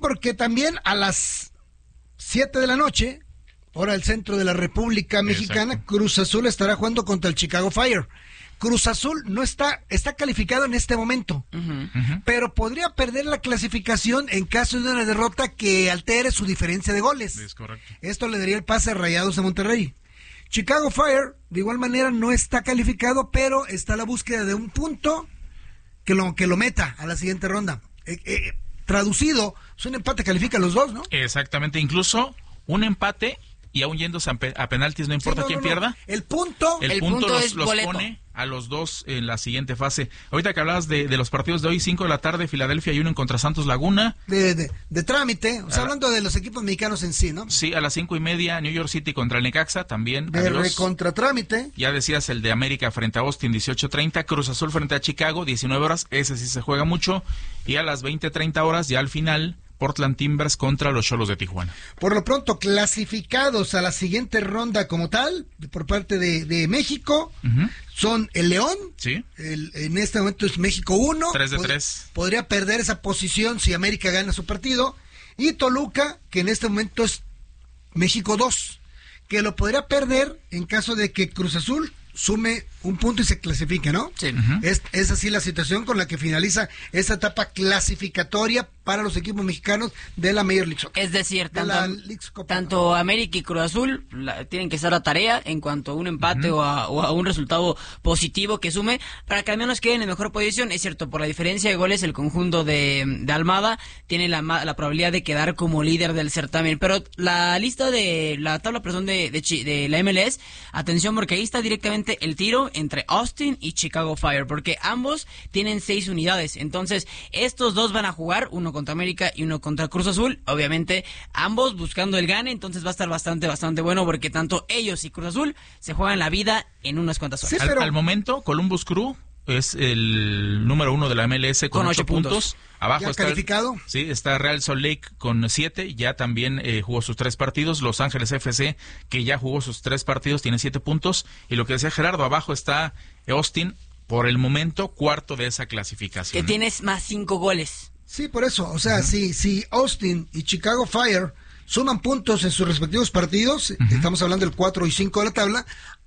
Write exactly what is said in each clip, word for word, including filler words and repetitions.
porque también a las siete de la noche, hora del centro de la República Mexicana, exacto, Cruz Azul estará jugando contra el Chicago Fire. Cruz Azul no está, está calificado en este momento, uh-huh. Uh-huh. pero podría perder la clasificación en caso de una derrota que altere su diferencia de goles. Es correcto. Esto le daría el pase a Rayados de Monterrey. Chicago Fire, de igual manera, no está calificado, pero está a la búsqueda de un punto que lo, que lo meta a la siguiente ronda. Eh, eh, traducido, es un empate, califica a los dos, ¿no? Exactamente, incluso un empate y aún yéndose a, pe- a penaltis, no importa sí, no, quién no, no. pierda. El punto, el, el punto, punto los, es los pone a los dos en la siguiente fase. Ahorita que hablabas de, de los partidos de hoy, cinco de la tarde, Filadelfia y uno contra Santos Laguna. De, de, de trámite, o sea, a hablando de los equipos mexicanos en sí, ¿no? Sí, a las cinco y media, New York City contra el Necaxa, también. De re contra trámite. Ya decías el de América frente a Austin, dieciocho treinta, Cruz Azul frente a Chicago, diecinueve horas, ese sí se juega mucho. Y a las veinte treinta horas, ya al final, Portland Timbers contra los Xolos de Tijuana. Por lo pronto, clasificados a la siguiente ronda como tal, por parte de, de México, uh-huh. son el León, sí. el, en este momento es México uno, tres de tres. Pod- podría perder esa posición si América gana su partido, y Toluca, que en este momento es México dos, que lo podría perder en caso de que Cruz Azul sume un punto y se clasifique, ¿no? Sí. Uh-huh. Es, es así la situación con la que finaliza esta etapa clasificatoria para los equipos mexicanos de la Major League Soccer. Es decir, de tanto, tanto América y Cruz Azul la, tienen que estar a tarea en cuanto a un empate uh-huh. o, a, o a un resultado positivo que sume para que al menos queden en mejor posición. Es cierto, por la diferencia de goles, el conjunto de, de Almada tiene la, la probabilidad de quedar como líder del certamen. Pero la lista de la tabla perdón, de, de, de la M L S, atención porque ahí está directamente el tiro entre Austin y Chicago Fire, porque ambos tienen seis unidades. Entonces, estos dos van a jugar, uno contra América y uno contra Cruz Azul, obviamente ambos buscando el gane, entonces va a estar bastante, bastante bueno, porque tanto ellos y Cruz Azul se juegan la vida en unas cuantas horas. Sí, pero... al, al momento, Columbus Crew es el número uno de la M L S con, con ocho puntos. puntos. Abajo ¿Ya está calificado? Sí, está Real Salt Lake con siete, ya también eh, jugó sus tres partidos. Los Ángeles F C, que ya jugó sus tres partidos, tiene siete puntos. Y lo que decía Gerardo, abajo está Austin, por el momento, cuarto de esa clasificación. Que tienes más cinco goles. Sí, por eso, o sea, uh-huh. si, si Austin y Chicago Fire suman puntos en sus respectivos partidos, uh-huh. estamos hablando del cuatro y cinco de la tabla,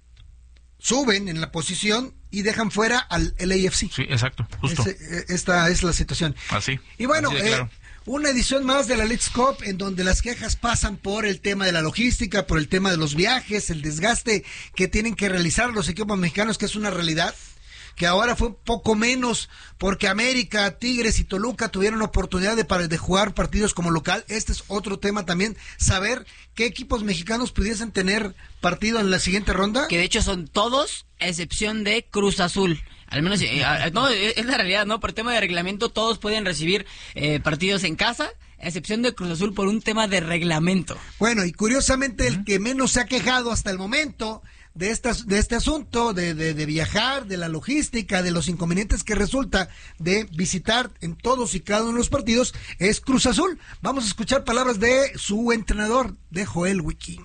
suben en la posición y dejan fuera al L A F C. Sí, exacto, justo. Ese, esta es la situación. Así. Y bueno, así claro. eh, una edición más de la Leagues Cup en donde las quejas pasan por el tema de la logística, por el tema de los viajes, el desgaste que tienen que realizar los equipos mexicanos, que es una realidad, que ahora fue un poco menos porque América, Tigres y Toluca tuvieron oportunidad de, de jugar partidos como local. Este es otro tema también, saber qué equipos mexicanos pudiesen tener partido en la siguiente ronda. Que de hecho son todos, a excepción de Cruz Azul. Al menos, eh, no, es la realidad, ¿no? Por tema de reglamento, todos pueden recibir eh, partidos en casa, a excepción de Cruz Azul por un tema de reglamento. Bueno, y curiosamente uh-huh. el que menos se ha quejado hasta el momento de estas de este asunto de, de, de viajar, de la logística, de los inconvenientes que resulta de visitar en todos y cada uno de los partidos, es Cruz Azul. Vamos a escuchar palabras de su entrenador, de Joel Wiki.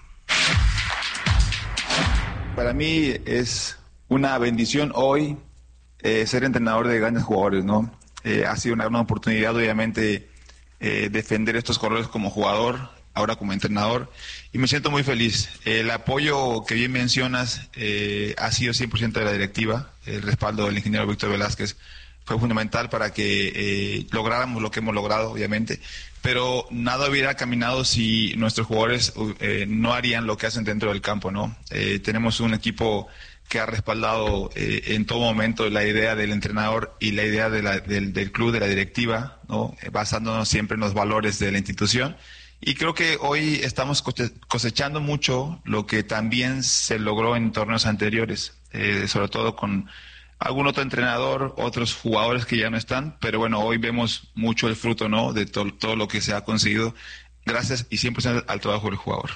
Para mí es una bendición hoy eh, ser entrenador de grandes jugadores, ¿no? Eh, ha sido una gran oportunidad, obviamente, eh, defender estos colores como jugador, ahora como entrenador, y me siento muy feliz. El apoyo que bien mencionas eh, ha sido cien por ciento de la directiva. El respaldo del ingeniero Víctor Velázquez fue fundamental para que eh, lográramos lo que hemos logrado, obviamente, pero nada hubiera caminado si nuestros jugadores eh, no harían lo que hacen dentro del campo, ¿no? Eh, tenemos un equipo que ha respaldado eh, en todo momento la idea del entrenador y la idea de la, del, del club, de la directiva, ¿no? Eh, basándonos siempre en los valores de la institución. Y creo que hoy estamos cosechando mucho lo que también se logró en torneos anteriores, eh, sobre todo con algún otro entrenador, otros jugadores que ya no están, pero bueno, hoy vemos mucho el fruto, ¿no? De to- todo lo que se ha conseguido, gracias y cien por ciento al trabajo del jugador.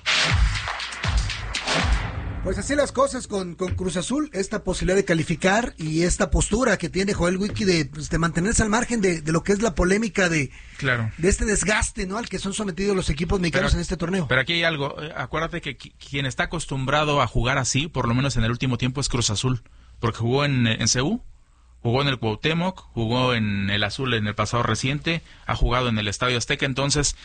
Pues así las cosas con, con Cruz Azul, esta posibilidad de calificar y esta postura que tiene Joel Wiki de, pues, de mantenerse al margen de, de lo que es la polémica de, claro. de este desgaste, ¿no? Al que son sometidos los equipos mexicanos pero, en este torneo. Pero aquí hay algo, acuérdate que qu- quien está acostumbrado a jugar así, por lo menos en el último tiempo, es Cruz Azul, porque jugó en, en C U, jugó en el Cuauhtémoc, jugó en el Azul en el pasado reciente, ha jugado en el Estadio Azteca, entonces